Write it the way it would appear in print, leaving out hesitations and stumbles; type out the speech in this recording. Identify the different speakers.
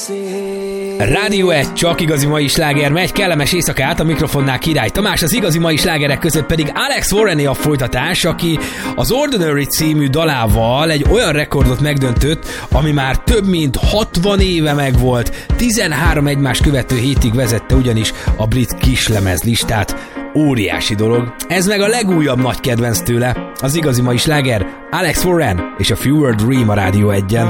Speaker 1: Rádió 1, csak igazi mai sláger megy, kellemes éjszakát, a mikrofonnál Király Tamás, az igazi mai slágerek között pedig Alex Warrené a folytatás, aki az Ordinary című dalával egy olyan rekordot megdöntött, ami már több mint 60 éve megvolt, 13 egymást követő hétig vezette ugyanis a brit kislemez listát. Óriási dolog. Ez meg a legújabb nagy kedvenc tőle, az igazi mai sláger, Alex Warren és a Fewer Dream a Rádió 1-en.